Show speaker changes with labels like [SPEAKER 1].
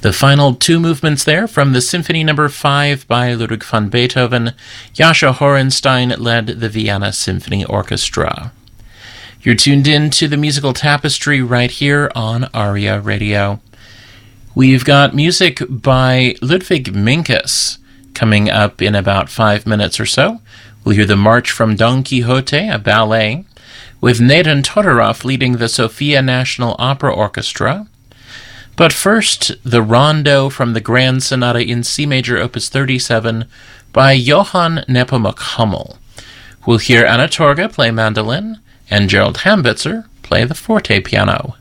[SPEAKER 1] The final two movements there from the Symphony No. 5 by Ludwig van Beethoven. Jascha Horenstein led the Vienna Symphony Orchestra. You're tuned in to the Musical Tapestry right here on ARIA Radio. We've got music by Ludwig Minkus coming up in about 5 minutes or so. We'll hear the March from Don Quixote, a ballet, with Nadine Todorov leading the Sofia National Opera Orchestra. But first, the Rondo from the Grand Sonata in C Major Opus 37 by Johann Nepomuk Hummel. We'll hear Anna Torga play mandolin and Gerald Hambitzer play the forte piano.